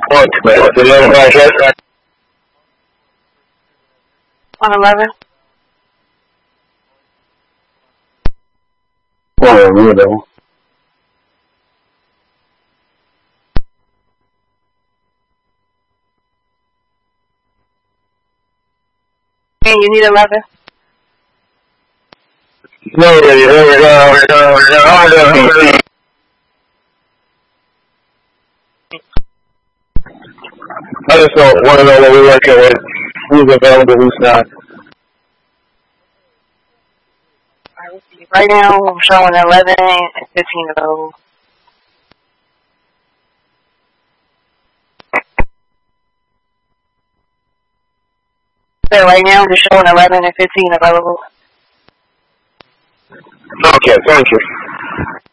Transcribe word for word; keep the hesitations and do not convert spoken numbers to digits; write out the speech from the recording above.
What? What's the name of my address? On eleven? Oh, weirdo. And you need eleven? No, no, no, no, no, no, no. I just don't want to know what we're working with. Who's available, who's not. Right now, I'm showing eleven and fifteen available. So right now, I'm just showing eleven and fifteen available. Okay, thank you.